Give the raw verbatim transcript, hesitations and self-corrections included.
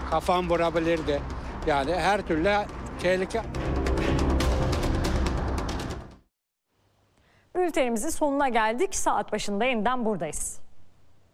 kafam vurabilirdi. Yani her türlü tehlike. Bültenimizin sonuna geldik. Saat başında yeniden buradayız.